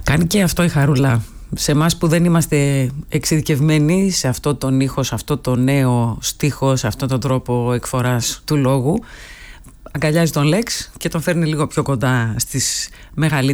Κάνει και αυτό η Χαρούλα. Σε εμάς που δεν είμαστε εξειδικευμένοι σε αυτό τον ήχο, σε αυτό το νέο στίχο, σε αυτόν τον τρόπο εκφοράς του λόγου, αγκαλιάζει τον Λέξ και τον φέρνει λίγο πιο κοντά στις μεγαλύτερες